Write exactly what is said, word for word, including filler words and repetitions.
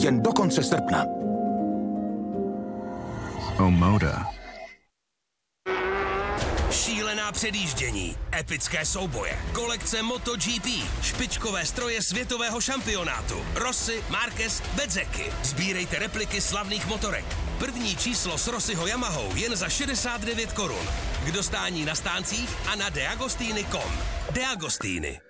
jen do konce srpna. Omoda. Šílená předjíždění, epické souboje, kolekce MotoGP, špičkové stroje světového šampionátu, Rossi, Marquez, Bezzecchi. Sbírejte repliky slavných motorek. První číslo s Rossiho Yamahou jen za šedesát devět korun. K dostání na stáncích a na deagostini tečka com. De Agostini.